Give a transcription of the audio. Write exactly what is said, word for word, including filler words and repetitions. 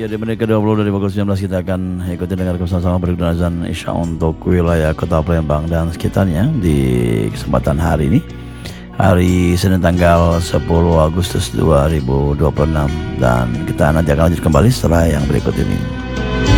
Di menit ke dua puluh dari pukul sembilan belas kita akan ikuti dengar bersama-sama berikut azan Isya untuk wilayah Kota Palembang dan sekitarnya di kesempatan hari ini, hari Senin tanggal sepuluh Agustus dua ribu dua puluh enam, dan kita nanti akan lanjut kembali setelah yang berikut ini.